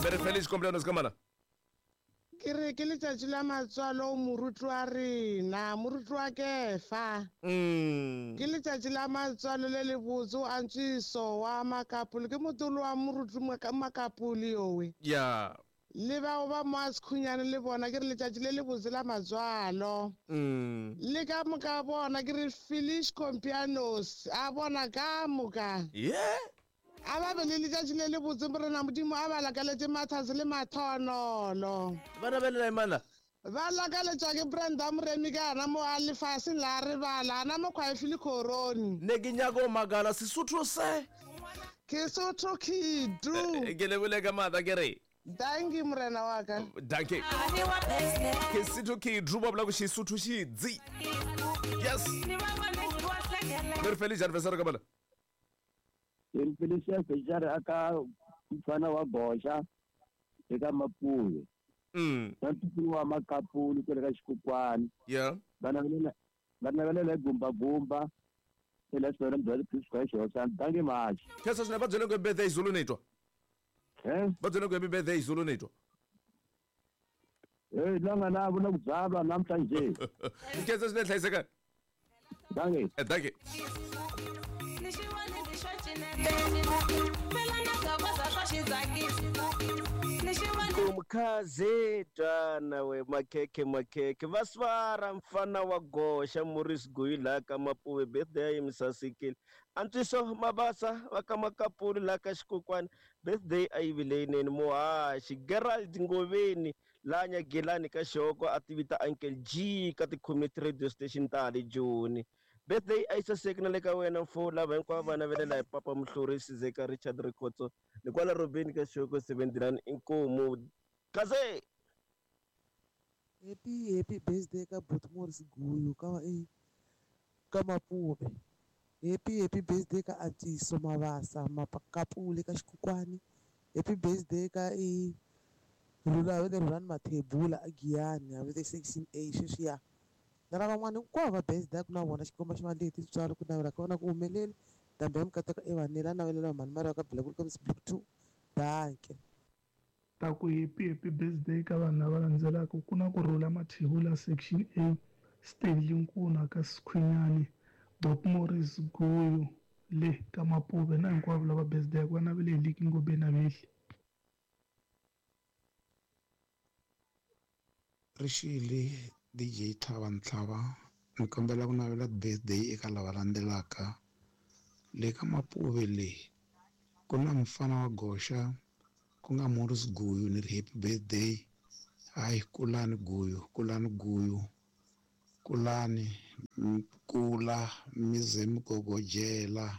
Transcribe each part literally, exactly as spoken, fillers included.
Very feliz cumpleaños kamana. Ke re ke letšatši la matswalo moruti wa rena moruti wa kefa Mm. ke letšatši la matswalo le le botse o antšiso wa makapole ke motolo wa moruti makapole yowe Yeah. le bao ba mo a sekhunyane le bona ke re letšatši le le botse la matswalo Mm. le ka moka bona ke re felish compianos a bona ka moka Yeah. a ba be le letšatši le le botse morena modimo a ba lakaletse mathase le mathonolo Bana belela imana. ba lakaletšwa ke brenda moremi ka ana mo a lefaseng la re bala ana mo kgwaefile coroni Ne ke nyaka o makala Sesotho se. ke sotho khidu Ke lebole ka mata ke re. danki morena wa ka Danke. Ke Sesotho ke druba bla go Sesotho xidzi. Yes. Very feliz anniversary kamana. Ke Felicia Fejare aka mfana wa Gosha eka Mapuwe. Mm. Bantu wa makapuli ke ka xikokwani. Yeah. Bana vele bana vele le gumba gumba. Ela sora ndwali kwesho san dange match. Kesa sina badzela go birthday Zulu netwa. Eh? Badzela go birthday Zulu netwa. Eh langa na bona kuzalwa namhlanje. Kesa sina hlayiseka. Dange. Eh danke. Umkhazedwana we makhekhe makhekhe vaswara mfana wa Gosha Morris Guila ka Mapuwe birthday imsasikile antswiso mabasa va ka Makapuli la ka Xikokwani birthday ayivileni Mohashi Gerald Ngoveni la Nyagilani ka Xoko ativita Uncle G ka ti community radio station ta le Joni birthday ayisaseki na le ka wena mfula va hinkwavo vana velela hi papa Muhlurisi Zeka Richard Rikotso ni kwala Robin ka Xoko seventy-nine inkomo kaze happy happy birthday ka Bot Morris Guyo ka e ka Mapuve happy happy birthday ka Antiso Mabasa Mapakapule ka Xikokwani happy birthday ka e Lula we run Mathebula Agiyani with the sixteen A xixia lava van'wana hinkwavo va birthday ku na vona xikomba xi va leti tswalo ku navela ka vona ku humeleli dambe ya mukataka evanela navelela va mhani mari ka black ka block two danke ta ku happy happy birthday ka vanhu lava landzelaka ku na kurhula Mathebula section A Stanley Nkuna ka Sikhwinyani Bot Morris Guyo le ka Mapuve na hinkwavo lava birthday ku na vele hi liki ngobe na veli Rishili D J Thava Nhlava ni kombela ku navela birthday eka lava landzelaka le ka Mapuve le ku na mfana wa Gosha ku nga Morris Guyo ni happy birthday hayi kulani Guyo kulani Guyo kulani kula mize migogojela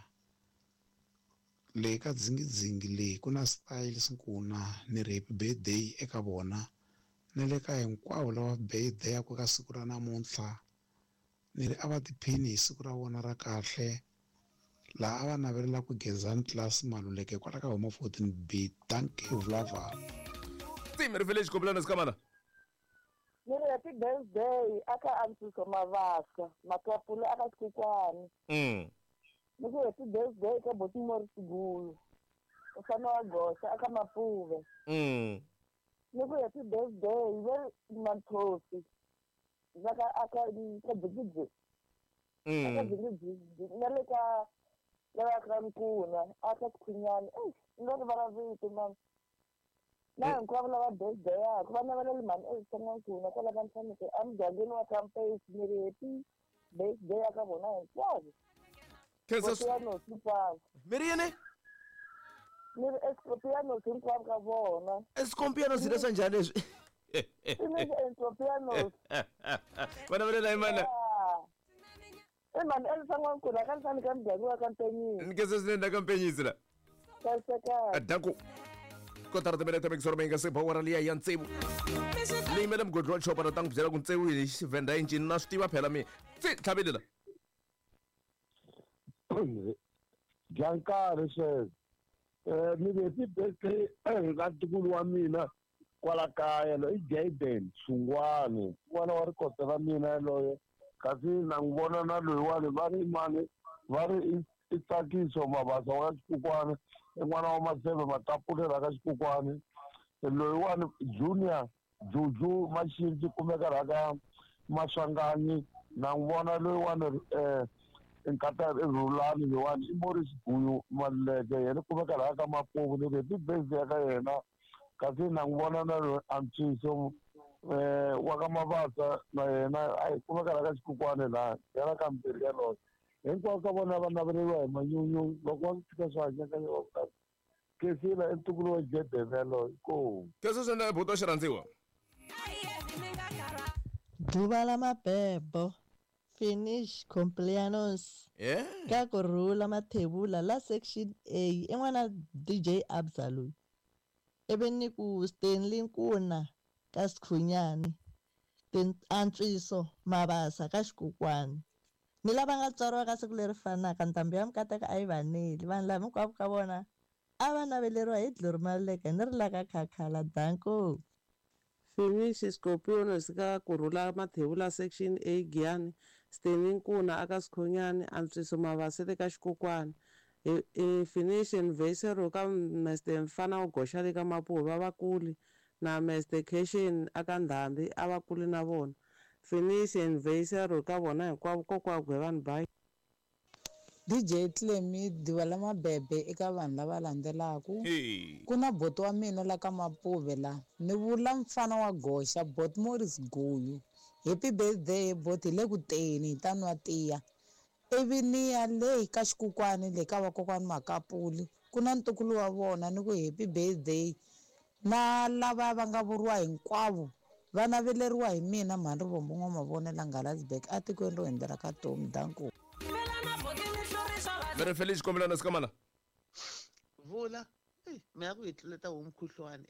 le ka dzingidzingi le ku na style Sinkuna ni happy birthday eka vona ni le ka hinkwavo lava birthday ya ku ka siku ra namuntlha ni ri a va tiphini hi siku ra vona ra kahle laha a va navelela ku Gezani Class Maluleke kwala ka homa fourteen B danke Vlava. Very feliz cumpleaños kamana. Ni happy birthday aka Antiso Mabasa Makapule aka Xikokwani. Mm. Ni happy birthday ka Bot Morris Guyo mfana wa Gosha aka Mapuve. Mm. Ni happy birthday we Manthosi zaka aka ka Bigiji. Aka Mm. Bigiji nale ka la ka Nkuna aka Sikhwinyani eh ngani va vito man na hinkwavo lava birthday yako vana va le mani exitanga Nkuna kwala ka Ntshamishe amugangeni wa campaign ni ri happy birthday ya ka vona hinkwavo Kesa Scorpianos hinkwavo Miri yini? ni ri Scorpianos hinkwavo ka vona Escompiano zile sanjani leswi? ni Scorpianos Bana belela imana. e mani exitanga Nkuna ka Ntshamishe ka mugangeni wa campaign Kesa sina kampenyisi la. kasekaka Danku. Kotara te beleta mexor menga se power ali ya ntsebu. Ni madam godrol chopara tang byela ku ntsebu hi venda engine na switiva phela mi. Tsi thabelela. Jankari se eh ni happy birthday ka tukulu wa mina kwala kaya lo i Jaden Sungwani wana wa rikota ra mina loye kasi na ngibona na loyi wale va ri mani va ri Itsakiso Mabasa wa Xikokwani en'wana wa Maseve Matapulera ka Xikokwani loyiwani junior juju maxinji kumeka laha ka maswangani na n'wi vona loyiwani um nkata rhulani loyiwani i Morris Guyu Maluleke yena kumeka laha ka Mapuvo ni happy birthday ka yena kasi na n'wi vona na loyi Antswiso um wa ka Mabasa na yena a hi kumeka laha ka Xikukwana laha yena ka mbirhi yaloyo hinkwavo ka vona va naveleriwa hi manyunyu loko va fika swa hanyakanya va vutaka kesila i ntukulu wa Jeden yaloyo ko kesi swi endla buto xi rhandziwa Duva la mabebo finish complianos yeah ka kurhula mathebula la section A en'wana D J Abza loyi ivi ni ku Stanley Nkuna ka Sikhunyani Antswiso Mabasa ka Xikokwani ni lava nga tswariwa ka siku leri fanaka ntambi ya mukateka a yi vaneli vanhu lava hinkwavo ka vona a va naveleriwa hi Dlori Maluleke ni ri la ka Khakhala Danko Finish Scorpiones ka kurhula mathebula section A Giyani Stanley Nkuna aka Sikhunyani Antswiso Mabasa le ka Xikokwani e finish anniversary ka Mister Mfana wo goxa le ka Mapuvo va vakuli na Mister Cation aka Ndhambi a vakuli na vona finish anniversary ka vona hinkwavo kokwa Gwevani Bay D J Clemi Diva la mabebe eka vanhu lava landzelaku hey ku na boto wa mina la ka Mapuve la ni vula mfana wa goxa bot Morris Guyu happy birthday bot hi le ku teni hi ta nwa tiya ivi ni ya le ka Xikokwani le ka vakokwani Makapuli ku na ntukulu wa vona ni ku happy birthday na lava va nga vuriwa hinkwavo va naveleriwa hi mina Mhandri Vombo N'wamavonela Galasberg a tikweni ro hundzela ka Tom Danko mi ri Felice Complianos ka mana vula mi ya ku hi tluleta ho mukhuhlwana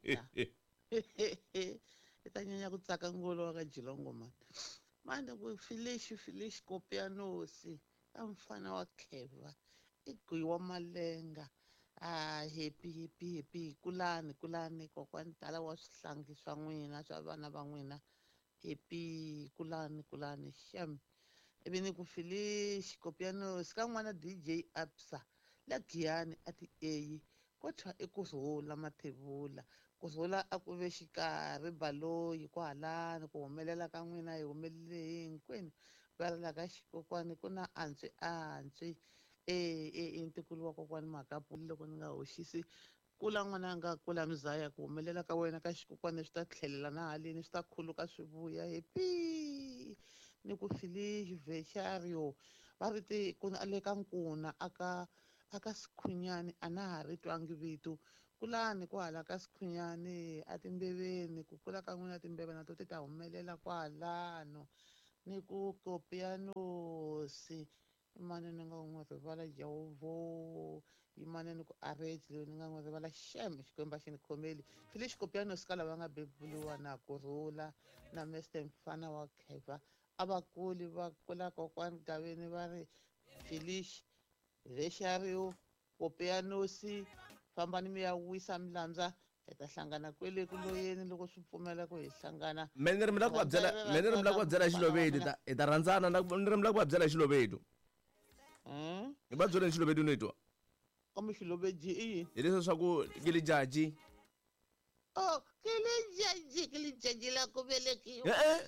i ta nyanya ku tsaka ngolo wa ka Jilongo mani mani ku Felice Felice Complianos a mfana wa Kheva i Guyu wa Malenga ah happy happy happy kulani kulani kokwani tala wa swihlangi swa n'wina swa vana va n'wina happy kulani kulani xem ivi ni ku Felice Complianos ka n'wana D J Absa la Giyani a ti A ko thwa i kurhula mathebula kurhula a ku ve xikarhi baloyi ku halani ku humelela ka n'wina hi humelele hinkwenu va ri la ka Xikokwani ku na antswi antswi e ntukulu wa kokwani Makapuli loko ni nga hoxisi kula n'wana nga kula Mzaya ku humelela ka wena ka Xikokwani swi ta tlhelela na haleni swi ta khuluka swi vuya happy ni ku Felice Veshario va ri ti ku na le ka Nkuna aka aka Sikhunyani a na ha ri twangi vito kulani ku hala ka Sikhunyani a timbeveni ku kula ka n'wina timbeve na to ti ta humelela kwalano ni ku Complianos imani ni nga n'wi rivala Jehova imani ni ku arrange leyi ni nga n'wi rivala xem Xikwembu a xi ni khomeli Felice Complianos ka lava nga bebuliwa na kurhula na Mister Mfana wa Kheva a vakuli va kula kokwani Gaveni va ri Felice Veshario Complianos fambani mi ya wisa milandza hi ta hlangana kwele ku loyeni loko swi pfumela ku hi hlangana me ni ri mi la ku va byela me ni ri mi la ku va byela hi Xilobedu hi ta rhandzana ni ri mi la ku va byela hi Xilobedu hi va byela hi Xilobedu ni twa kambe Xilobedu i yini hi leswi swa ku ke le jaji oh ke le jaji ke le jaji la ku velekiwa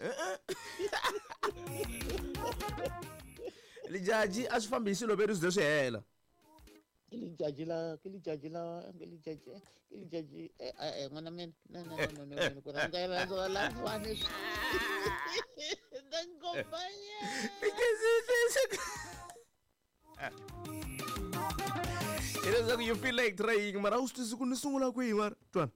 le jaji a swi fambi hi Xilobedu swi ze swi hela ke le jaji la ke le jaji la ke le jaji ke le jaji eh n'wana mina no no no no no ku rhandza rhandza la fane dan kompanya it is like you feel like trying mara u swi tisi ku ni sungula kwihi mara twana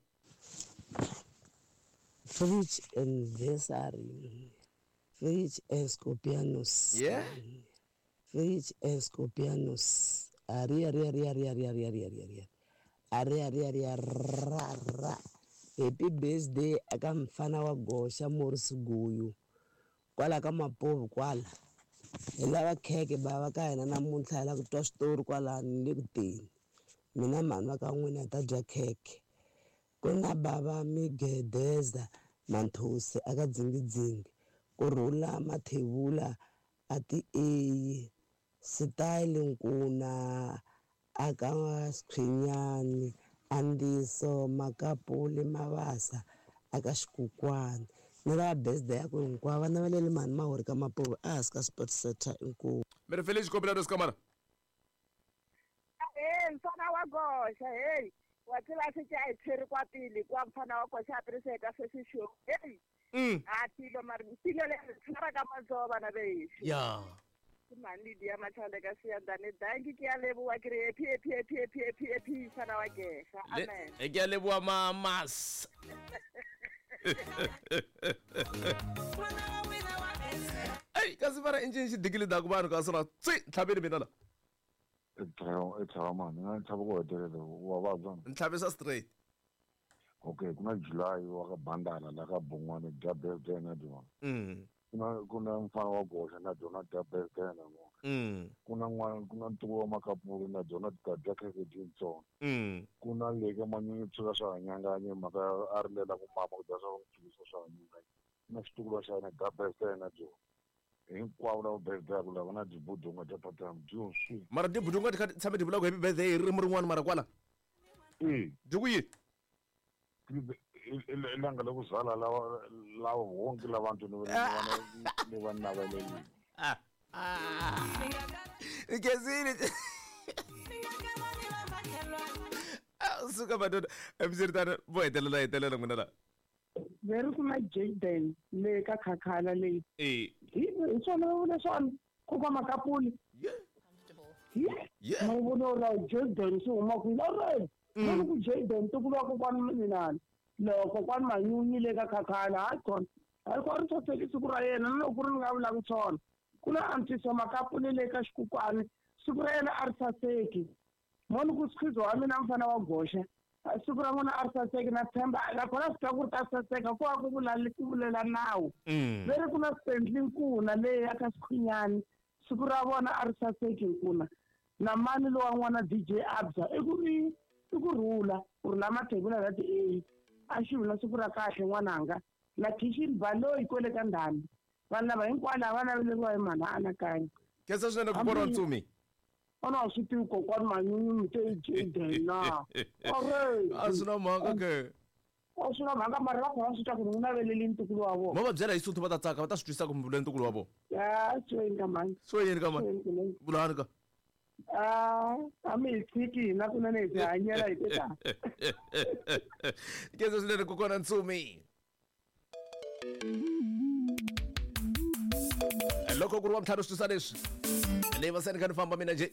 Felice anniversary Felice Complianos yeah Felice Complianos ari ari ari ari ari ari ari ari ari ari ari ari ra ra happy birthday aka mfana wa goxa Morris Guyu kwala ka Mapuvo kwala hi lava kheke bava ka hina namuntlha hi la ku twa switori kwalani le ku teni mina mhani va ka n'wina hi ta dya kheke ku na bava Migedeza Manthusi aka Dzingidzingi kurhula mathebula a ti A Style Nkuna aka Sikhunyani Andiso Makapule Mavasa aka Xikhukwani ni ra birthday yakwe hinkwavo vana va le Limani Mahori ka Mapuve a hansi ka sport center inkuvu. Mi ri felici Kopianos Kamara. Hey, mfana wa Gosha, hey. Watila sicha itiri kwa pili kwa mfana wa Gosha apriseta sesi show. Hey. Mm. Atilo mari tilo le tsara kama zoba na beishi. Yeah. Mani dia machale kasi andane dangi kia lebu wa kire epi epi epi epi epi epi mfana wa Gosha. Amen. Eki ya lebu wa mamas. Ay, kasi para injin si digili dagubano kasana. Tsi, tabiri binala. Etshawa etshawa mani nga ntshava ku hetelela wa vabya. Nthavisa straight. Okay, kuna July waka bandala la ka Bongwane da birthday na jona. Mm. Kuna kuna mfana wa Gosha na jona da birthday na mo. Mm. Kuna n'wana kuna ntuku wa Makapule na jona da da ka ke dintsona. Mm. Kuna leke manyi tsuka swa nyanganye maka arilela ku mama ku da swa tsuka swa nyanganye. Na xituku xa na da birthday na jona. Hinkwavo lava birthday ku lava na dibudunga ta patam dio su. Mara dibudunga ti tshame ti vula ku happy birthday hi ririmi rin'wana mara kwala. Eh. Jukuyi. Ilanga lokuzala lawa lawa wonke labantu ni banabaleli. Ah. Ah. Ngezini. Suka madoda emziritana bohetelela hetelela n'wina la. Veri ku na Jaden le ka Khakhala leyi. Eh. Hi swona va vula swona ku ka Makapule. Yeah. Ma vona ra Jaden swi huma ku alright. Loko ku Jaden to kulwa ku kwani minani. Loko kwani manyunyi le ka Khakhala ha khona. Ha ku ri tsotsi siku ra yena loko ku ri nga vula ku swona. Kuna Antiso Makapule le ka Xikhukwani siku ra yena a ri saseki. Mona ku skhizo wa mina mfana wa Gosha. Siku ra n'wana a ri saseki na tshemba nakona swi ta ku ri ta saseka ku va ku vulela nawu. Veri ku na Stanley Nkuna leyi ya ka Sikhwinyani siku ra vona a ri saseki Nkuna na mani lowa n'wana D J Abza i ku ri i ku rhula ku ri la mathebula la ti a xi vula siku ra kahle n'wananga na Kishin Baloyi kwele ka Ndhambi vanhu lava hinkwavo lava naveleriwa hi mhana anakanya. Kesa swinene ku vona Ntsumi. Ona swi tivi kokwani manyunyu mi te Jaden na. Alright. A swi na mhaka ke. A swi na mhaka mara va kona swi ta ku ni naveleli ntukulu wa vona. Ma va byela hi Sotho va ta tsaka va ta swi twisisa ku mi vule ntukulu wa vona. Ya swi ka mani. Swi yini ka mani? Vulani ka. Ah, a mi tshiki na kunene hi hanyela hi teta. Kesa swinene ku kona Ntsumi. Loko ku ri wa mtlhanu swi twisa leswi. Leyi va seni kha ni famba mina je.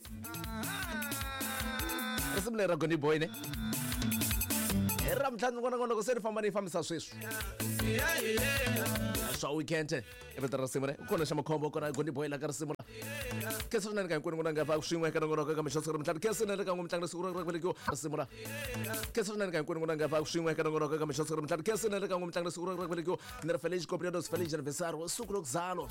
Risimu leri ra Goni Boy ne. Hi ra mtlhanu n'wana n'wana loko se ni famba ni yi fambisa sweswi. Swa weekend i vito ra risimu re kona xa makhombo kona Goni Boy la ka risimu la. Kesa swinene ka hinkwenu n'wana nga va swin'we ka n'wana ka mixo ra mtlhanu kesa swinene ka n'wana mtlhanu siku ra velekiwa risimu la. Kesa swinene ka hinkwenu n'wana nga va swin'we ka n'wana ka mixo ra mtlhanu kesa swinene ka n'wana mtlhanu siku ra velekiwa ni ra Feliz Cumpleaños Feliz Aniversario siku lokuzalwa.